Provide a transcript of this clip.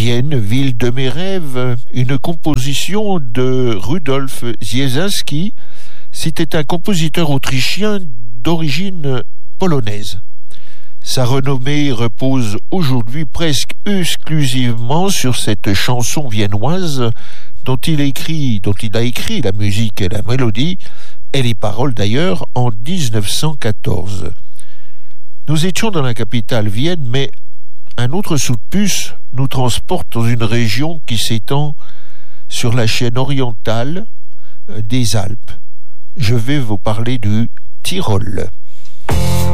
Vienne, ville de mes rêves, une composition de Rudolf Ziesinski. C'était un compositeur autrichien d'origine polonaise. Sa renommée repose aujourd'hui presque exclusivement sur cette chanson viennoise dont il a écrit la musique et la mélodie, et les paroles d'ailleurs, en 1914. Nous étions dans la capitale Vienne, mais un autre coup de puce nous transporte dans une région qui s'étend sur la chaîne orientale des Alpes. Je vais vous parler du Tyrol.